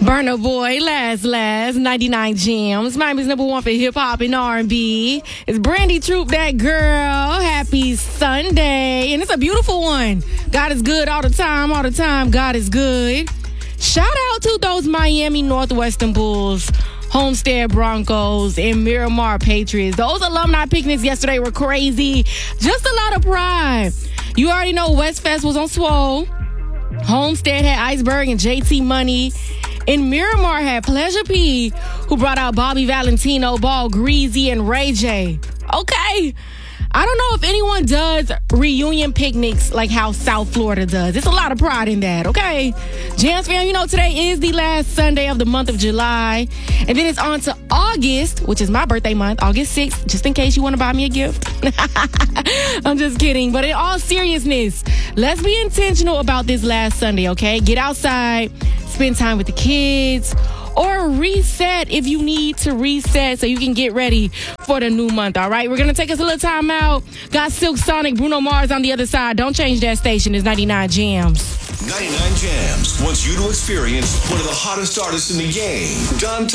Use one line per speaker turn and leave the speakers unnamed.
Burna Boy, last, 99 Gems. Miami's number one for hip-hop and R&B. It's Brandy Troop, that girl. Happy Sunday. And it's a beautiful one. God is good all the time. God is good. Shout out to those Miami Northwestern Bulls, Homestead Broncos, and Miramar Patriots. Those alumni picnics yesterday were crazy. Just a lot of pride. You already know West Fest was on Swole. Homestead had Iceberg and JT Money. And Miramar had Pleasure P, who brought out Bobby Valentino, Ball Greasy, and Ray J. Okay. I don't know if anyone does reunion picnics like how South Florida does. It's a lot of pride in that, okay? Jams fam, you know today is the last Sunday of the month of July. And then it's on to August, which is my birthday month, August 6th, just in case you want to buy me a gift. I'm just kidding. But in all seriousness, let's be intentional about this last Sunday, okay? Get outside, spend time with the kids, or reset if you need to reset so you can get ready for the new month, all right? We're going to take us a little time out. Got Silk Sonic, Bruno Mars on the other side. Don't change that station. It's 99 Jams.
99 Jams wants you to experience one of the hottest artists in the game. Don